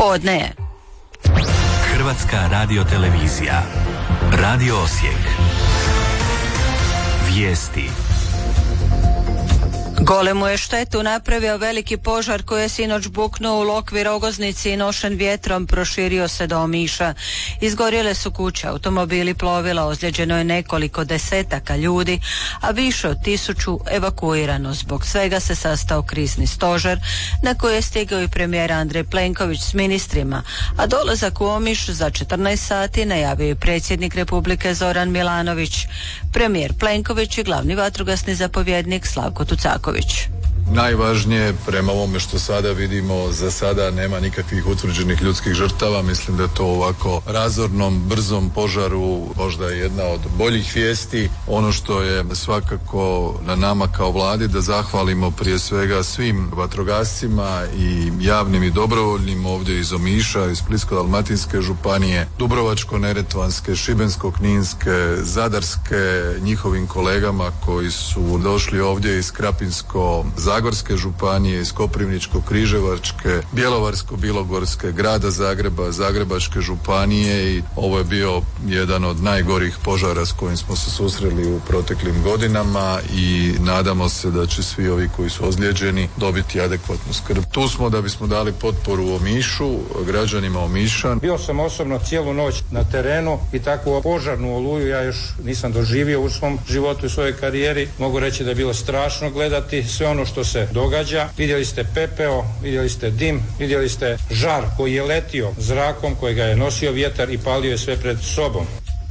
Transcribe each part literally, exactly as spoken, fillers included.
Podne je. Hrvatska radiotelevizija. Radio Osijek. Vijesti. Golemu je štetu napravio veliki požar koji je sinoć buknuo u Lokvi Rogoznici i nošen vjetrom proširio se do Omiša. Izgorjele su kuće, automobili, plovila, ozlijeđeno je nekoliko desetaka ljudi, a više od tisuću evakuirano. Zbog svega se sastao krizni stožer na koji je stigao i premijer Andrej Plenković s ministrima, a dolazak u Omiš za četrnaest sati najavio i predsjednik Republike Zoran Milanović. Premijer Plenković i glavni vatrogasni zapovjednik Slavko Tucaković. Najvažnije prema ovome što sada vidimo, za sada nema nikakvih utvrđenih ljudskih žrtava. Mislim da je to ovako razornom, brzom požaru možda je jedna od boljih vijesti. Ono što je svakako na nama kao vladi da zahvalimo prije svega svim vatrogascima i javnim i dobrovoljnim ovdje iz Omiša, iz Splitsko-dalmatinske županije, Dubrovačko-neretvanske, Šibensko-kninske, Zadarske, njihovim kolegama koji su došli ovdje iz Krapinsko-zagorske županije, iz Koprivničko-križevačke, Bjelovarsko-bilogorske, grada Zagreba, Zagrebačke županije, i ovo je bio jedan od najgorih požara s kojim smo se susreli u proteklim godinama i nadamo se da će svi ovi koji su ozlijeđeni dobiti adekvatnu skrb. Tu smo da bismo dali potporu Omišu, građanima Omiša. Bio sam osobno cijelu noć na terenu i takvu požarnu oluju ja još nisam doživio u svom životu i svojoj karijeri. Mogu reći da je bilo strašno gledati sve ono što se događa. Vidjeli ste pepeo, vidjeli ste dim, vidjeli ste žar koji je letio zrakom, koji ga je nosio vjetar i palio je sve pred sobom.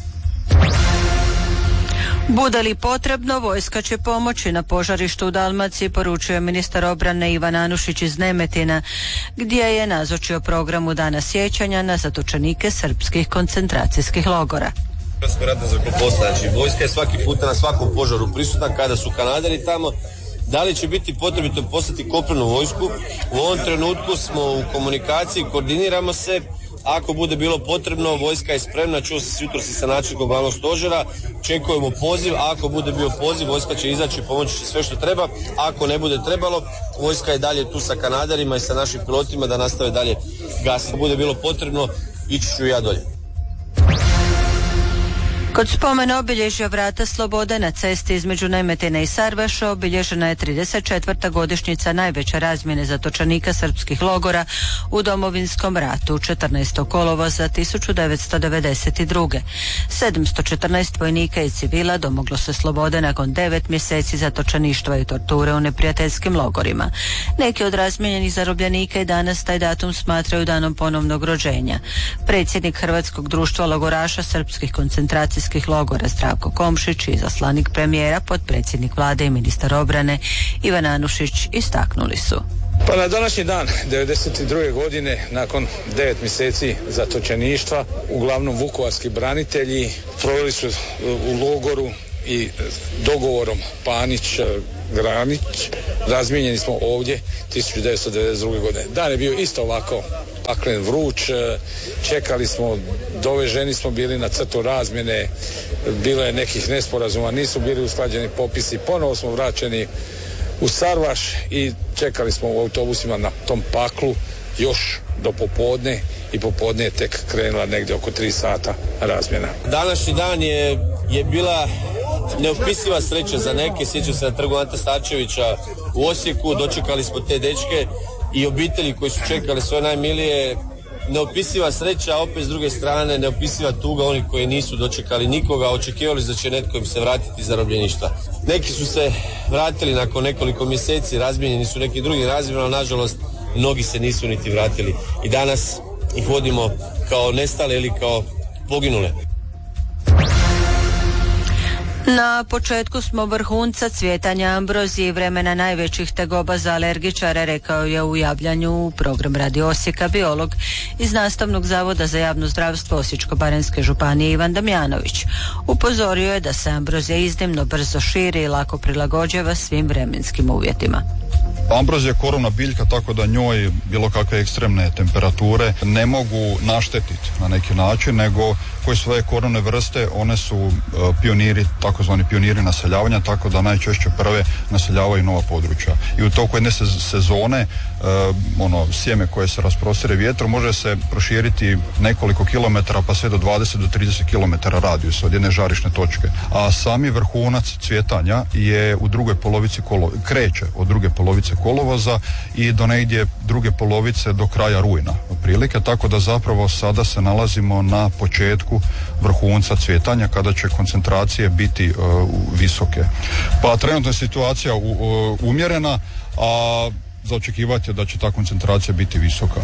Bude li potrebno, vojska će pomoći na požarištu u Dalmaciji, poručuje ministar obrane Ivan Anušić iz Nemetina, gdje je nazočio programu Dana sjećanja na zatočenike srpskih koncentracijskih logora. Hrvatsko ratno zrakoplovstvo, znači vojska je svaki puta na svakom požaru prisutna. Kada su Kanaderi tamo, da li će biti potrebito poslati kopnenu vojsku? U ovom trenutku smo u komunikaciji, koordiniramo se. Ako bude bilo potrebno, vojska je spremna. Čuo sam jutros i sa načelnikom glavnog stožera, čekujemo poziv. Ako bude bio poziv, vojska će izaći i pomoći će sve što treba. Ako ne bude trebalo, vojska je dalje tu sa Kanaderima i sa našim pilotima da nastave dalje gasiti. Ako bude bilo potrebno, ići ću ja dolje. Kod spomena obilježja Vrata slobode na cesti između Nemetina i Sarvaša obilježena je trideset četvrta godišnjica najveće razmjene zatočenika srpskih logora u Domovinskom ratu četrnaestog kolovoza tisuću devetsto devedeset druge. sedamsto četrnaest vojnika i civila domoglo se slobode nakon devet mjeseci zatočeništva i torture u neprijateljskim logorima. Neki od razmijenjenih zarobljenika i danas taj datum smatraju danom ponovnog rođenja. Predsjednik Hrvatskog društva logoraša srpskih koncentracijskih logora Zdravko Komšić i izaslanik premijera, potpredsjednik vlade i ministar obrane Ivan Anušić istaknuli su. Pa na današnji dan devedeset druge godine, nakon devet mjeseci zatočeništva, uglavnom vukovarski branitelji proveli su u logoru i dogovorom Panić-Granić razmijenjeni smo ovdje tisuću devetsto devedeset druge godine. Dan je bio isto ovako paklen, vruć, čekali smo, doveženi smo bili na crtu razmjene, bilo je nekih nesporazuma, nisu bili usklađeni popisi, ponovo smo vraćeni u Sarvaš i čekali smo u autobusima na tom paklu još do popodne i popodne je tek krenula negdje oko tri sata razmjena. Današnji dan je, je bila neopisiva sreća za neke. Sjećam se na trgu Ante Starčevića u Osijeku, dočekali smo te dečke i obitelji koji su čekali svoje najmilije. Neopisiva sreća, a opet s druge strane neopisiva tuga oni koji nisu dočekali nikoga, očekivali da će netko im se vratiti iz zarobljeništva. Neki su se vratili nakon nekoliko mjeseci, razmijenjeni su neki drugi razmjeni, ali nažalost mnogi se nisu niti vratili i danas ih vodimo kao nestale ili kao poginule. Na početku smo vrhunca cvjetanja ambrozije i vremena najvećih tegoba za alergičare, rekao je u javljanju u program Radio Osijeka biolog iz Nastavnog zavoda za javno zdravstvo Osječko-baranjske županije Ivan Damjanović. Upozorio je da se ambrozija iznimno brzo širi i lako prilagođava svim vremenskim uvjetima. Ambrozija je korovna biljka, tako da njoj bilo kakve ekstremne temperature ne mogu naštetiti na neki način, nego koje svoje korovne vrste, one su uh, pioniri, takozvani pioniri naseljavanja, tako da najčešće prve naseljavaju nova područja. I u toku jedne sezone uh, ono sjeme koje se rasprostire vjetrom može se proširiti nekoliko kilometara pa sve do dvadeset do trideset kilometara radijus od jedne žarišne točke. A sami vrhunac cvjetanja je u drugoj polovici kolo, kreće od druge polovice kolovoza i do negdje druge polovice do kraja rujna otprilike, tako da zapravo sada se nalazimo na početku vrhunca cvjetanja kada će koncentracije biti uh, visoke. Pa trenutno je situacija uh, umjerena, a za očekivati je da će ta koncentracija biti visoka.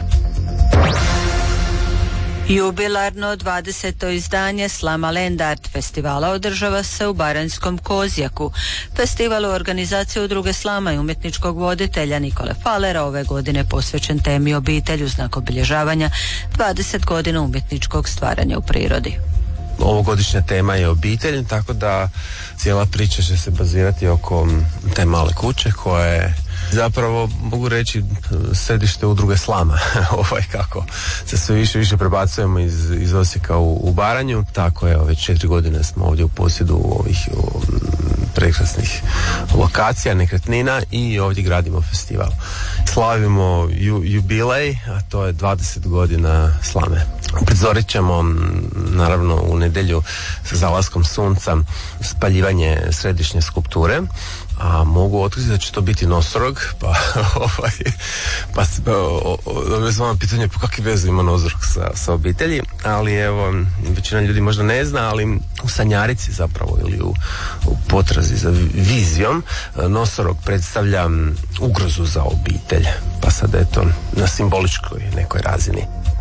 Jubilarno dvadeseto izdanje Slama Land Art festivala održava se u Baranjskom Kozjaku. Festival u organizaciji Udruge Slama i umjetničkog voditelja Nikole Falera ove godine posvećen temi obitelj u znak obilježavanja dvadeset godina umjetničkog stvaranja u prirodi. Ovogodišnja tema je obitelj, tako da cijela priča će se bazirati oko te male kuće koja je zapravo, mogu reći, središte Udruge Slama. ovaj kako se sve više više prebacujemo iz, iz Osijeka u, u Baranju. Tako je, već četiri godine smo ovdje u posjedu ovih o, prekrasnih lokacija, nekretnina i ovdje gradimo festival. Slavimo ju, jubilej, a to je dvadeset godina Slame. Prizorit ćemo naravno u nedjelju sa zalaskom sunca spaljivanje središnje skulpture, a mogu otkriti da će to biti nosorog, pa ovaj, pa dobio sam vam pitanje po kakve veze ima nosorog sa, sa obitelji, ali evo, većina ljudi možda ne zna, ali u sanjarici zapravo ili u, u potrazi za vizijom nosorog predstavlja ugrozu za obitelj, pa sad eto na simboličkoj nekoj razini.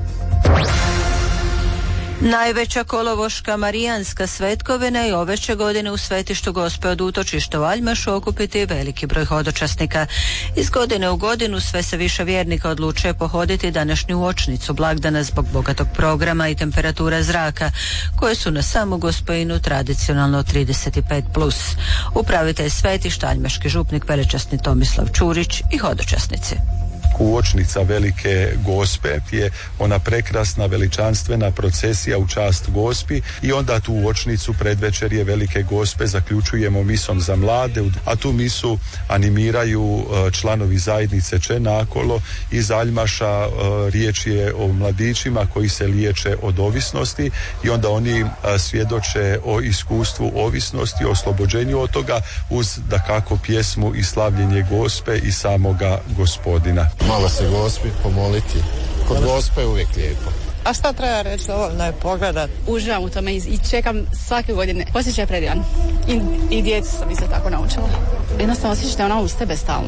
Najveća kolovoška marijanska svetkovina i ove će godine u svetištu Gospe od utočišta u Aljmašu okupiti veliki broj hodočasnika. Iz godine u godinu sve se više vjernika odlučuje pohoditi današnju uočnicu blagdana zbog bogatog programa i temperatura zraka, koje su na samu Gospojinu tradicionalno trideset pet plus. Upravitelj svetišta, aljmaški župnik velečasni Tomislav Čurić i hodočasnici. Uočnica Velike Gospe je ona prekrasna veličanstvena procesija u čast Gospi i onda tu uočnicu predvečerje Velike Gospe zaključujemo misom za mlade, a tu misu animiraju članovi zajednice Čenakolo iz Aljmaša. Riječ je o mladićima koji se liječe od ovisnosti i onda oni svjedoče o iskustvu ovisnosti, o oslobođenju od toga uz dakako pjesmu i slavljenje Gospe i samoga Gospodina. Malo se Gospi pomoliti. Kod Gospe je uvijek lijepo. A šta treba reći, dovoljno je pogledat. Uživam u tome i čekam svake godine. Osjećaj je predivan. I, i djecu sam isto tako naučila. Jednostavno osjećate ona uz tebe stalno.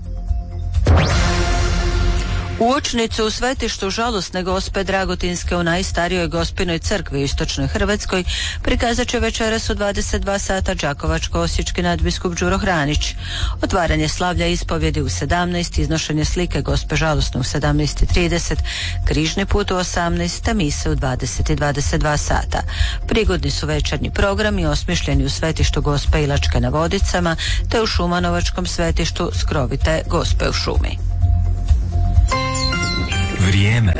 Uočnicu u svetištu žalosne Gospe Dragutinske u najstarijoj Gospinoj crkvi u istočnoj Hrvatskoj prikazat će večeras u dvadeset dva sata đakovačko-osječki nadbiskup Đuro Hranić. Otvaranje slavlja ispovjedi u sedamnaest, iznošenje slike Gospe žalosne u sedamnaest i trideset, križni put u osamnaest, te mise u dvadeset i dvadeset dva sata. Prigodni su večernji programi osmišljeni u svetištu Gospe Ilačke na Vodicama, te u Šumanovačkom svetištu Skrovite Gospe u šumi. Vrijeme.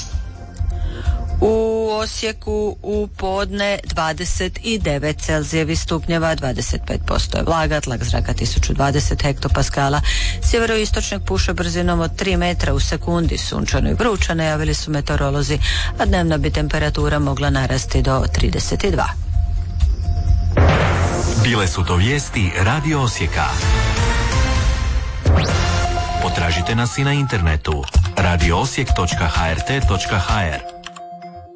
U Osijeku u podne dvadeset devet Celzijevih stupnjeva, dvadeset pet posto je vlaga, tlak zraka tisuću dvadeset hektopaskala. Sjeveroistočnjak puše brzinom od tri metra u sekundi, sunčano i vruće, najavili su meteorolozi, a dnevna bi temperatura mogla narasti do trideset dva. Bile su to vijesti Radio Osijeka. Potražite nas i na internetu radio osijek točka h r t točka h r.